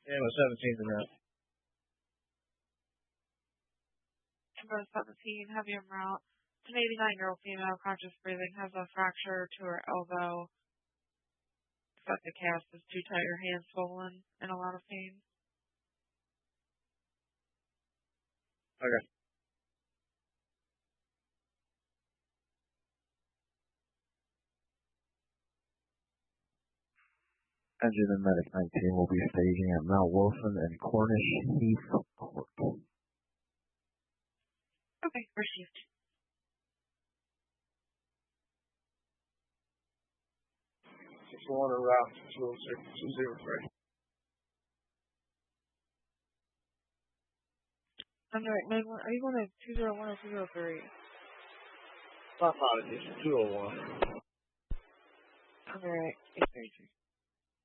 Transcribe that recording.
Yeah, no, 17's enough. Number 17, heavy en route. It's an 89-year-old female, conscious breathing, has a fracture to her elbow. Except the cast is too tight, her hand swollen, and a lot of pain. Okay. Engine and Medic 19 will be staging at Mount Wilson and Cornish Heath Court. Okay, received. On a route 203. Under 91, are you going to 201 or 203? My apologies, 201. Under 832.